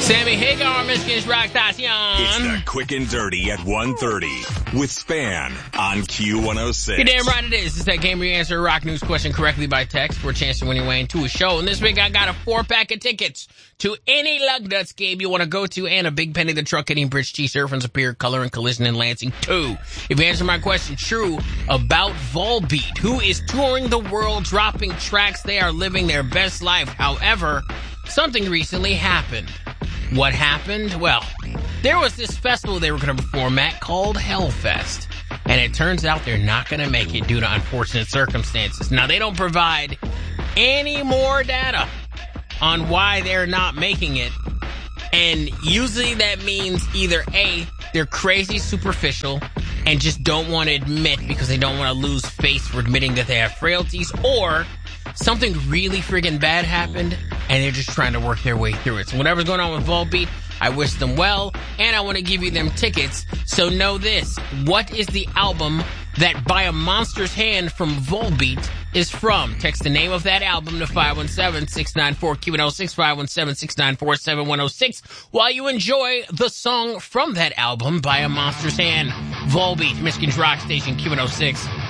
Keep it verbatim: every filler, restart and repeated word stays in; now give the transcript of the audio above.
Sammy Hagar, Michigan's Rock Station. It's the Quick and Dirty at one thirty with Span on Q one oh six. You're damn right it is. It's that game where you answer a rock news question correctly by text for a chance to win your way into a show. And this week I got a four-pack of tickets to any Lug Nuts game you want to go to and a Big Penny the Truck Hitting Bridge T-Surf and Superior Color and Collision in Lansing two. If you answer my question true about Volbeat, who is touring the world, dropping tracks, they are living their best life. However, something recently happened. What happened? Well, there was this festival they were going to perform at called Hellfest. And it turns out they're not going to make it due to unfortunate circumstances. Now, they don't provide any more data on why they're not making it. And usually that means either A, they're crazy superficial and just don't want to admit because they don't want to lose face for admitting that they have frailties, or something really friggin' bad happened and they're just trying to work their way through it. So whatever's going on with Volbeat, I wish them well, and I want to give you them tickets. So know this. What is the album that By a Monster's Hand from Volbeat is from? Text the name of that album to five one seven, six nine four, Q one oh six, five one seven, six nine four, seven one oh six, while you enjoy the song from that album, By a Monster's Hand. Volbeat, Michigan's Rock Station, Q one oh six.